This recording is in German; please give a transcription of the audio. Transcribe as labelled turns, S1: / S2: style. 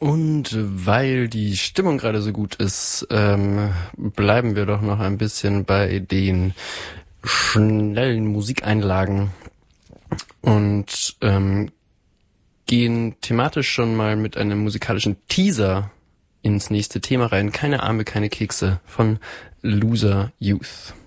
S1: Und weil die Stimmung gerade so gut ist, bleiben wir doch noch ein bisschen bei den schnellen Musikeinlagen und gehen thematisch schon mal mit einem musikalischen Teaser ins nächste Thema rein. Keine Arme, keine Kekse von Loser Youth.